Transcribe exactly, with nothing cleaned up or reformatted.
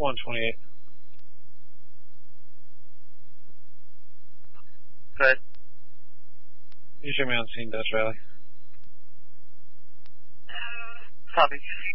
one twenty-eight. Good. You should be on scene, Dutch Valley. Copy.